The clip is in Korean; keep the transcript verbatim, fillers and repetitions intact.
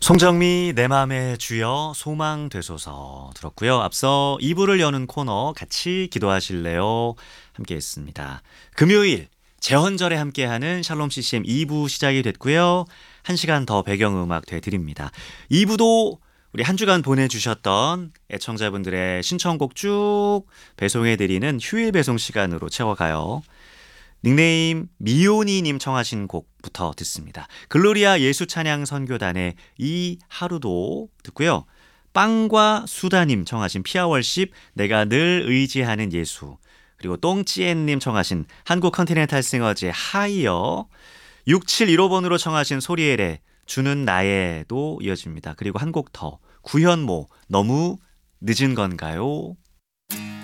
송정미 내 맘의 주여 소망 되소서 들었고요. 앞서 이 부를 여는 코너 같이 기도하실래요? 함께 했습니다. 금요일 재헌절에 함께하는 샬롬 씨씨엠 이 부 시작이 됐고요. 한 시간 더 배경음악 되드립니다. 이 부도 우리 한 주간 보내주셨던 애청자분들의 신청곡 쭉 배송해드리는 휴일 배송 시간으로 채워가요. 닉네임 미오니님 청하신 곡부터 듣습니다. 글로리아 예수찬양 선교단의 이 하루도 듣고요. 빵과 수다님 청하신 피아월십 내가 늘 의지하는 예수, 그리고 똥찌엔님 청하신 한국 컨티넨탈 싱어즈의 하이어, 육칠일오 번으로 청하신 소리엘의 주는 나에도 이어집니다. 그리고 한 곡 더 구현모 너무 늦은 건가요?